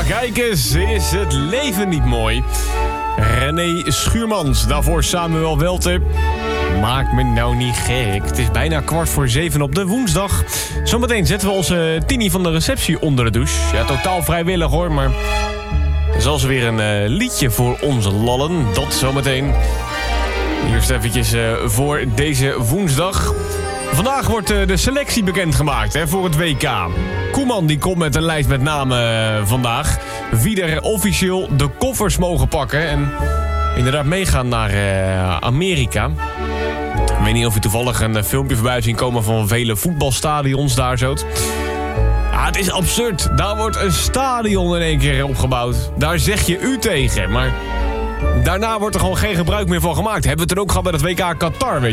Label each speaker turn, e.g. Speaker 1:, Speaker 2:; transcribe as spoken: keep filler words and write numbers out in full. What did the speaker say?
Speaker 1: kijk eens, is het leven niet mooi? René Schuurmans, daarvoor Samuel Welter. Maak me nou niet gek. Het is bijna kwart voor zeven op de woensdag. Zometeen zetten we onze Tini van de receptie onder de douche. Ja, totaal vrijwillig hoor, maar... zal ze weer een uh, liedje voor ons lallen. Dat zometeen. Eerst eventjes uh, voor deze woensdag. Vandaag wordt uh, de selectie bekendgemaakt hè, voor het W K. Koeman die komt met een lijst met namen uh, vandaag. Wie er officieel de koffers mogen pakken. En inderdaad meegaan naar uh, Amerika. Ik weet niet of je toevallig een uh, filmpje voorbij zien komen van vele voetbalstadions daar zo. Ah, het is absurd. Daar wordt een stadion in één keer opgebouwd. Daar zeg je u tegen. Maar daarna wordt er gewoon geen gebruik meer van gemaakt. Hebben we het er ook gehad bij het W K Qatar, weet je.